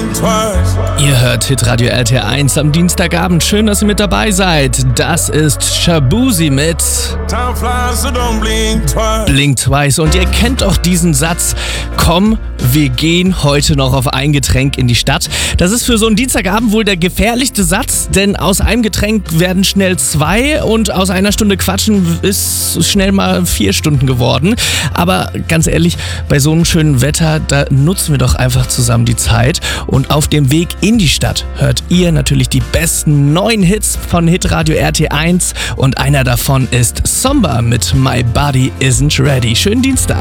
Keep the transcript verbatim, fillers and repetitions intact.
Ihr hört Hitradio R T eins am Dienstagabend. Schön, dass ihr mit dabei seid. Das ist Shaboozey mit Blink Twice. Und ihr kennt auch diesen Satz: Komm, wir gehen heute noch auf ein Getränk in die Stadt. Das ist für so einen Dienstagabend wohl der gefährlichste Satz, denn aus einem Getränk werden schnell zwei und aus einer Stunde Quatschen ist schnell mal vier Stunden geworden. Aber ganz ehrlich, bei so einem schönen Wetter, da nutzen wir doch einfach zusammen die Zeit. Und auf dem Weg in die Stadt hört ihr natürlich die besten neuen Hits von Hitradio R T eins. Und einer davon ist Somba mit My Body Isn't Ready. Schönen Dienstag.